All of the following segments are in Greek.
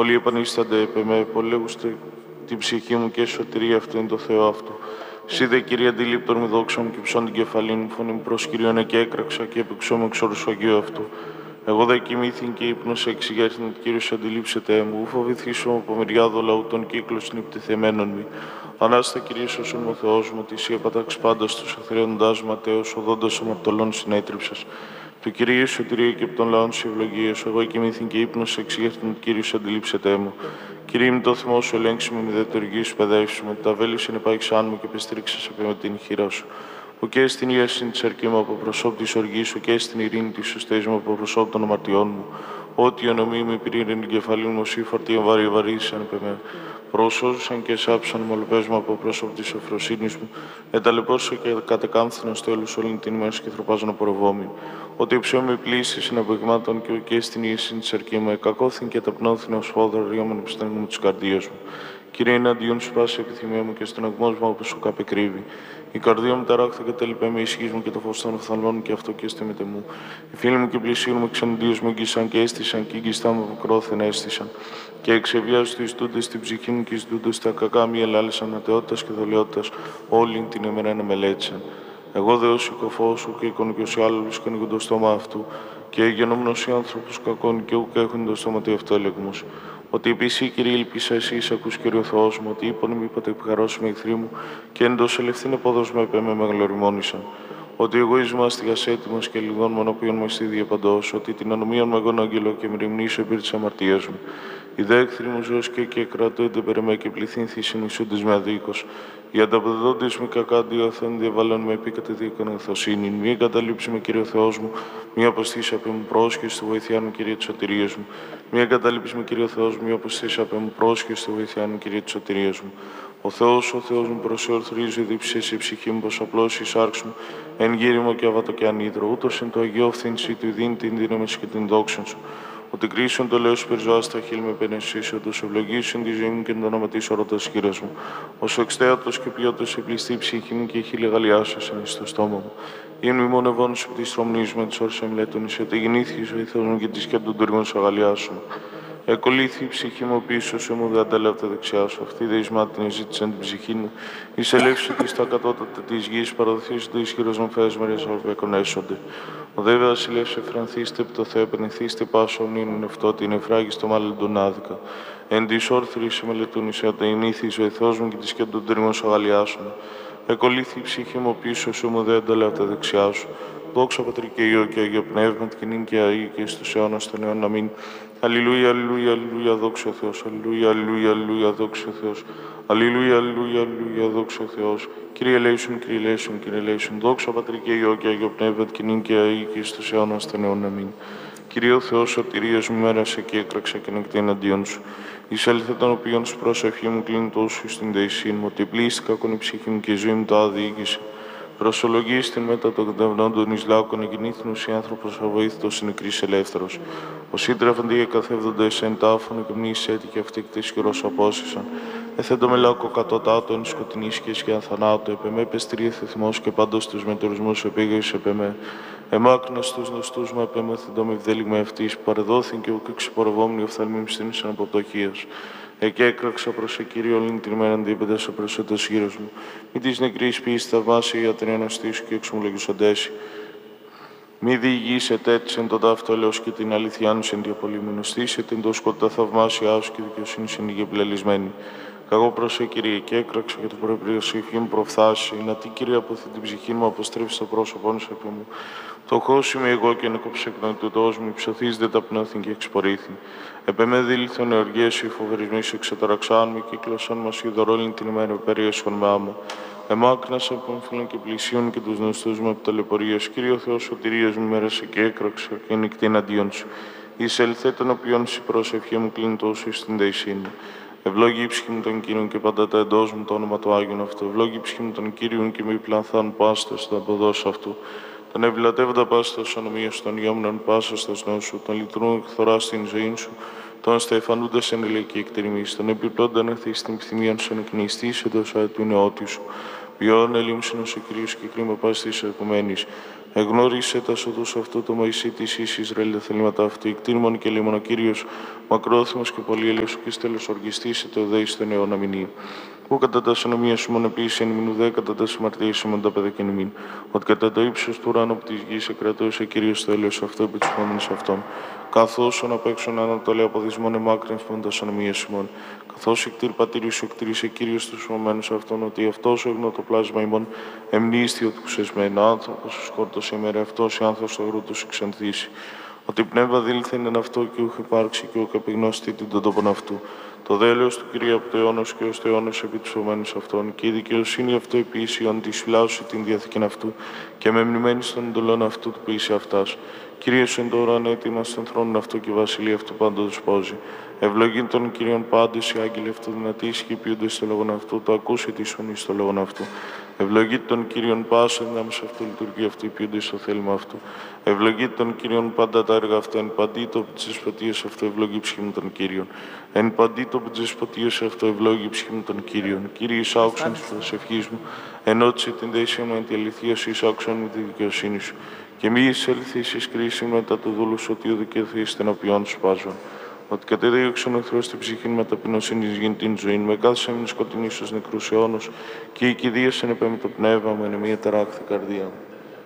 Πολλοί επανίστανται επ' εμέ, πολέμουστε την ψυχή μου και σωτηρία αυτού είναι το Θεό αυτού. Σύ δε, Κύριε, αντιλήπτον με δόξα μου και ψών την κεφαλή μου, φωνή μου προς Κύριον και έκραξα και έπαιξω με εξ Αγίου αυτού. Εγώ δε κοιμήθην και ύπνος εξηγέρθην ότι Κύριος αντιλήψετε μου, ου φοβηθήσω από μεριάδο λαού των κύκλων νυπτηθεμένων μη. Ανάστα, Κύριε, σώσον μου ο Θεός μου, ότι εσύ επατάξ πάντα στους αθρέοντάς ματέως, οδόντας αμαρτωλών συνέτριψας. Του Κυρίου σωτηρία και από των λαών σου ευλογίες, εγώ κοιμήθην και ύπνος εξηγέρθην ότι Κύριος αντιλήψετε μου. Κύριε, μου το θυμό σου ελέγξει με δε το οργή σου παιδεύσου με, τα βέλη σου ενεπάγησάν μου και πεστρίξας επί με την χείρα σου. Ο και στην ίαση τη αρκή μου από προσώπ τη οργή σου και στην ειρήνη τη σωστή μου από προσώπ των αμαρτιών μου. Ό,τι ονομή μου πήρε την κεφαλή μου, εσύ φορτία βαρύσαν επ' εμέ. Προσώζουσαν και σάψαν μολπές μου από πρόσωπο τη ευφροσύνη μου. Ενταλαιπώσω και κατεκάμφθηνα στο έλου όλη την ημέρα και θροπάζω να προβόμη. Ότι υψιόμαι πλήση συναπηγμάτων και ο και στην ίαση τη αρκή μου, εκακώθην και ταπνώθην ω φόδρο ρίωμαν επιστέγμα μου τη καρδία μου. Κύριε, εναντίον σου πάση επιθυμία μου και στον αγμό μου όπω σου καπεκρύβει. Η καρδία μου ταράχθη και τέλειπε με ισχύ μου και το φως των οφθαλμών και αυτό και στεμείτε μου. Οι φίλοι μου και πλησίοι μου εξαντίω με εγγύσαν και έστησαν και εγγυστά μου αποκρώθεν έστησαν. Και εξεβιάζω του ιστούντε στην ψυχή μου και ιστούντε στα κακά μη ελάλησαν ατεότητα και δολιότητα όλη την ημέρα να μελέτησαν. Εγώ δε ως οικοφόσου και εικονικιωσιάλου άλλους και το στόμα αυτού και γενόμενος οι άνθρωπους κακών και ουκ έχουν το στόμα του αυτόλεγμους. Ότι επίση, Κύριε, ήλπισα εσύ, ακούς, Κύριε ο Θεός μου, ότι είπον μη είπατε επικαρώσουμε εχθροί μου και εντός ελευθύν επόδοσμα επ' με μεγαλοριμόνησαν. Ότι εγώ αστιγας έτοιμος και λιγών μονοποιών με στη διαπαντός, ότι την ανομίαν με εγώ αγγελό και μριμνήσω επί της αμαρτίας μου. Οι δε εχθροί μου ζώος και κρατούνται περ' και πληθύν θυσινουσούντες με αδίκως. Οι ανταποδόντες με κακά διόθεν διαβάλλον με επίκατε δίκον εθοσύνη. Μη εγκαταλείψει με, Κύριε Θεός μου, μη αποστήσει απ' μου πρόσχεση στη βοηθειά μου, Κύριε της σωτηρίας μου. Μη εγκαταλείψει με, Κύριε Θεός μου, μη αποστήσει απ' μου πρόσχεση στη βοηθειά μου, Κύριε της σωτηρίας μου. Ο Θεός μου προσεορθρίζει δίψες η ψυχή μου, πως απλώς η σάρξ μου, εν γύριμο και αβατο και ανίδρο, ούτως εν το Αγιό φθήνση του δίνει την δύναμη και την δόξα σου. Ότι κρίσον το λέω σου περιζώα στα χείλη με πενεσίσιοντος, ευλογήσουν τη ζωή μου και το όνομα της ορωτός χείρας μου. Ως εξτέατος και ποιότος επληστή ψυχή μου και η χείλη γαλιάσας είναι στο στόμα μου. Είναι μόνο ευών σου τη στρομνής με τις όρες εμιλέτων, είσαι ότι γεννήθηκε ο Θεός μου και τη σκέπτον του τουργών σου αγαλιάσου. Εκολύθη η ψυχή μου πίσω σου, μου δεν αντέλαβε τα δεξιά σου. Αυτή δε εισμάτινη ζήτησαν την ψυχή μου. Εισελεύσου τη στα κατώτατα τη γη, παραδοθήσου το ισχυρό μου φέρε μερίε ορπεκονέσονται. Ο δε βασιλεύς εφρανθήστε επί το Θεό, επενηθήστε πάσο μνήνουν αυτό, είναι εφράγιστο μάλλον τον άδικα. Εν τη όρθρη σε μελετούν εις ατεινήθης ο εθός μου και τη σκέπτον των τρίμων σου αγαλιάσουν. Εκολύθη η ψυχή μου πίσω σου, μου δεν αντέλαβε τα δεξιά σου. Δόξα Πατρί και Υιό και Αγίο Πνεύμα, και νυν και αεί και στους αιώνας των αιώνων. Αμήν. Αλληλούια, αλληλούια, αλληλούια, δόξα ο Θεός. Αλληλούια, αλληλούια, αλληλούια, δόξα ο Θεός. Αλληλούια, αλληλούια, αλληλούια, δόξα ο Θεός. Κύριε ελέησον, Κύριε ελέησον, Κύριε ελέησον. Δόξα Πατρί και Υιό και Αγίο Πνεύμα, και νυν και αεί και στους αιώνας των αιώνων. Αμήν. Κύριε ο Θεός σωτηρίας μου, μέρασε και έκραξα και νεκτή εναντίον σου. Εισέλθε των οποίων σου προσευχή μου κλείνει τόσο στην δεησή μου, ότι πλήστηκα con η ψυχή μου και η ζωή μου το αδιήγησε. Προσολογίστην μετά των κατευνών των Ισλάκων, εγκινήθην ουσί άνθρωπος αβοήθητος νεκρής ελεύθερος. Όσοι τρέφονται και καθεύδονται εν τάφωνο και μνήσεις έτυχε αυτή και ισχυρός απόσυσαν. Εθέντο με λάκκο κατωτάτων, σκοτεινής και σκιαν θανάτου, επεμέ πεστρίεθε θυμός και πάντως τους μετορισμούς επίγεως επεμέ. Εμάκνος τους νοστούς μου επέμεθεντο με ευδέλιγμα ευτής, παρεδόθην και ουκ εξυπορευόμενοι οφθαλμοί μστήνησαν από πτωχίας. Εκεί έκραξα προς σε Κύριο όλην την ημέρα αντίπεδας ο προσέτος γύρος μου. Μη της νεκρής ποιής θαυμάσια η ατρέναστή σου και εξομολογησοντέσαι. Μη διηγείσαι τέτοις εν τον ταύτο έλεος και την αλήθειά σου εν διαπολυμενοστήσε την το σκοτά θαυμάσια σου και δικαιοσύνη εν ηγεπλελισμένη. Καγώ προς σε Κύριε και έκραξα και το προεπριοσύφη μου προφθάσει, να τι Κύριε αποθεί την ψυχή μου αποστρέφει στο πρόσωπό σου επί μου. Φτωχός είμαι εγώ και νεκόψε εκ των τούτος μου, υψωθείς δεν ταπνώθην και εξπορήθην. Επεμέ δήλθον εοργίες σου, οι φοβερισμοί σου εξαταραξάν με, κύκλωσαν μας ειδωρόλην την ημέρα περίεσχον με άμα. Εμάκνασα από φίλων και πλησίων και τους γνωστούς μου από ταλαιπωρίες. Κύριε ο Θεός σωτηρίας μου, μέρασε και έκραξα και νυχτή εναντίον σου. Εισελθέ των οποίων σου προσευχή μου κλείνει τόσο στην δεησή μου. Ευλόγη η ψυχή μου των Κύριων και πάντα τα εντός μου το όνομα του Άγιον αυτού. Ευλόγη η ψυχή μου των Κύριων και μη πλανθάν πάστα στα αποδόσεις αυτού. Τον ευλατεύοντα πάστα στους ανομίες των γιόμνων πάσα στα νόσου, τον λειτουργούν εκθορά στην ζωή σου, τον στεφανούντας εν ηλικία εκτερμής, τον επιπλώντα να θείς την πθυμία σου εκνηστής εντός του νεότη σου. Ποιόν ελίμσινος ο Κύριος και κρίμα πας της επουμένης. Εγνώρισε τα σοδούς αυτού το Μωυσή της εις Ισραήλ τα θελήματα αυτού, εκτίμων και λίμων ο Κύριος, μακρόθυμος και πολύ έλεος και στέλος οργιστήσε το δέη στον αιώνα μηνύα. Που κατά τα συνομία σου μόνο επίσης εν μηνού δε, κατά τα συμμαρτίες σου μόνο τα παιδε και νημήν. Ότι κατά το ύψος του ουράνου από της γης εκρατώσε Κύριος το έλεος αυτό επί τους επόμενους αυτών. Καθώς ον απ' έξω ανατολέ από δυσμόν εμάκρυνε φων τα συνομία σου μόνο. Καθώς εκτήρ πατήρι σου εκτήρισε Κύριος τους επομένους αυτών, ότι αυτός εγνώ το πλάσμα ημών εμνίσθιο του ξεσμένο άνθρωπος σου σκόρτωσε ημέρα αυτός η άνθρωπος το γρού του σου ξενθήσει. Ότι πνεύμα δήλθεν εν αυτό και ούχ υπάρξει και ούχ επιγνώστη την τον τόπον αυτού. Το δέλεος του Κυρίου από το αιώνος και ως το αιώνος επί τους ομένους αυτών και η δικαιοσύνη αυτό επίσιον της φυλάσσου την διαθήκην αυτού και με μνημένη στον εντολών αυτού του ποιήσει αυτάς. Κύριος εν τώρα ανέτοιμα στον θρόνο αυτού και βασιλεία αυτού πάντως πόζει. Ευλογήν των Κύριων πάντως οι άγγελοι αυτού δυνατοί ισχυπιούνται στο λόγον αυτού, το ακούσε τη φωνή στο λόγον αυτού. Ευλογεί των Κύριων πάσα δυνάμεις αυτού, λειτουργεί αυτού, υπηούνται στο θέλημα αυτού. Ευλογεί των Κύριων πάντα τα έργα αυτά, εν παντή το της δεσποτείας αυτού, ευλογεί ψυχή μου των Κύριων. Εν παντή το της δεσποτείας αυτού, ευλογεί ψυχή μου των Κύριων. Κύριε, εισάξον της προσευχής μου, ενώτισε την δέσια μου εν τη αληθεία σου, εισάξον με τη δικαιοσύνη σου. Και μη εισέλθεις εις κρίση μετά του δούλου σου, ότι ο δικαιωθείς στενοποιών σου πάζων. Ότι κατεδίωξαν ο εχθρός την ψυχή με ταπεινοσύνης γίνει την ζωή, με κάθε έμεινε σκοτεινή στους νεκρούς αιώνους, και η κηδείας εν επέμει το πνεύμα μου, εν μια τεράχθη καρδία μου.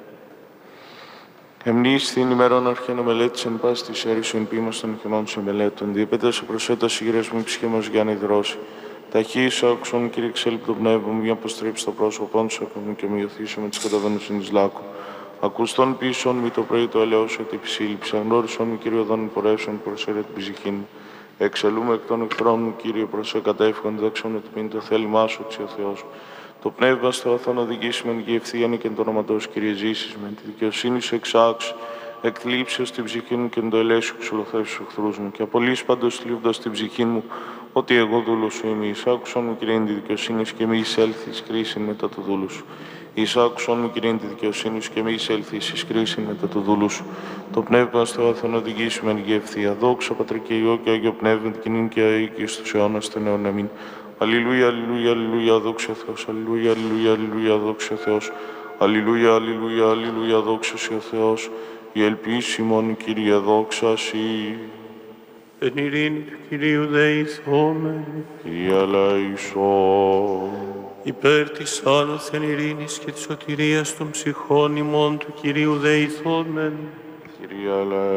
Εμνείς την ημερών αρχαίνα μελέτης εν πάση της αίρης σου εν ποίημας των χειμών σου μελέτων, διεπέτασε προσέταση γυρές μου η ψυχή μας για να υδρώσει. Ταχύς άκουσον, Κύριε, εξέλιπτο πνεύμα μου, για αποστρέψει το πρόσωπό σου μου και μειωθήσω με τις καταβαίνουσιν εις λάκου. Ακουστών πίσων μη το πρωί το ελαιό σου ότι επισύλληψα, γνώρισον μη Κύριο δόν πορέσον προσέρε την ψυχή μου. Εξελούμε εκ των εχθρών μου, Κύριε, προσέ κατεύχον, δέξον ότι μην το θέλημά σου, ο Θεός. Το πνεύμα στο αθώο οδηγήσει μεν και ευθείαν και εν το όνομα σου, Κύριε, ζήσεις με τη δικαιοσύνη σου εξάξου, εκθλίψεως την ψυχή μου και εν το ελέσιο ξυλοθρέψει στους εχθρούς μου. Και απολύς πάντως θλίβοντας την ψυχή μου, ότι εγώ δούλος σου είμαι. Εισάκουσον μου, Κύριε, τη δικαιοσύνη σου και μη εισέλθεις κρίση μετά του δούλου σου. Εισάκουσον μου, Κύριε, τη δικαιοσύνη σου και μη εισέλθεις εις κρίση μετά του δούλου σου. Το πνεύμα στο αθώο οδηγήσει μεν και ευθεία. Δόξα Πατρί και Υιό και Άγιο Πνεύμα, την κοινήν και αή και στους αιώνας των αιώνων. Αμήν. Αλληλούια, αλληλούια, αλληλούια, δόξα Θεός. Αλληλούια, αλληλούια, αλληλούια, δόξα Θεός. Αλληλούια, αλληλούια, αλληλούια, δόξα ο Θεός. Η ελπίσιμον, Κύριε, δόξα Συ. Εν ειρήνη του Κυρίου δεηθόμεν. Κύριε ελέησον. Υπέρ της άνωθεν ειρήνης και της σωτηρίας των ψυχών ημών του Κυρίου δεηθόμεν. Κύριε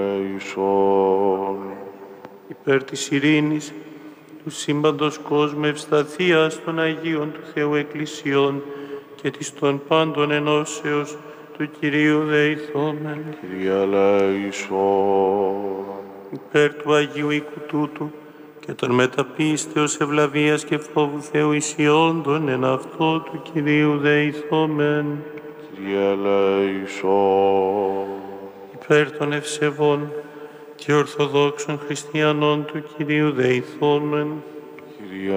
ελέησον. Υπέρ της ειρήνης του σύμπαντος κόσμου ευσταθίας των Αγίων του Θεού Εκκλησιών και της των πάντων ενώσεως του Κυρίου δεηθόμεν. Κύριε ελέησον. Υπέρ του Αγίου οίκου τούτου και των μεταπίστεως ευλαβίας και φόβου Θεού ισιόντων εν αυτό του Κυρίου δεηθόμεν. Κύριε ελέησον. Υπέρ των ευσεβών και ορθοδόξων χριστιανών του Κυρίου δεηθόμεν. Κύριε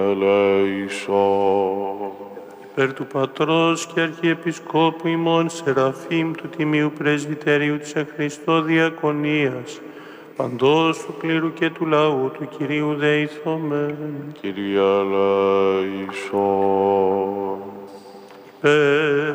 ελέησον. Υπέρ του Πατρός και Αρχιεπισκόπου ημών Σεραφείμ του Τιμίου Πρεσβυτερίου της εν Χριστώ Διακονίας, παντός του κλήρου και του λαού του Κυρίου δεηθόμεν. Κύριε ελέησον. Υπέρ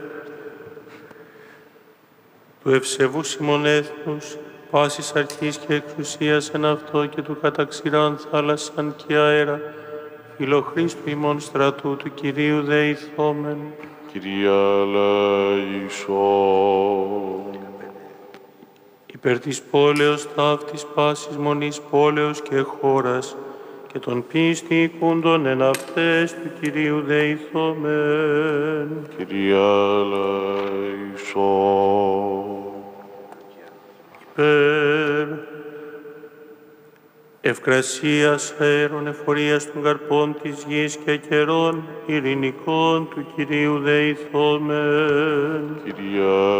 του ευσεβούς ημών έθνους, πάσης αρχής και εξουσίας εν αυτό και του καταξηράν θάλασσαν και αέρα, φιλοχρίστου ημών στρατού του Κυρίου δεηθόμεν. Κύριε ελέησον. Υπέρ της πόλεως ταύτης πάσης μονής πόλεως και χώρας και των πίστη οικούντων εν αυτές του Κυρίου δεηθόμεν. Κύριε ελέησον. Υπέρ ευκρασίας αέρων εφορίας των καρπών της γης και καιρών ειρηνικών του Κυρίου δεηθόμεν. Κύριε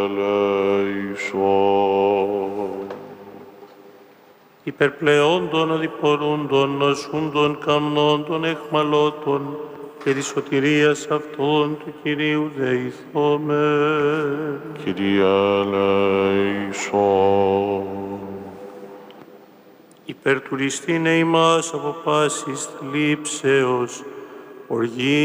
ελέησον. Υπερπλεόντων οδηπορούντων, νοσούντων, καμνόντων, εχμαλώτων και της σωτηρίας αυτών του Κυρίου δεηθόμεν. Κύριε ελέησον. Υπερτουριστήνε ημάς από πάσης θλίψεως, οργή